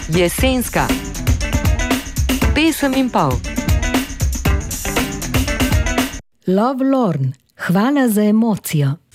Jesenska. Pesem in pol. Love Lorne, hvala za emocijo.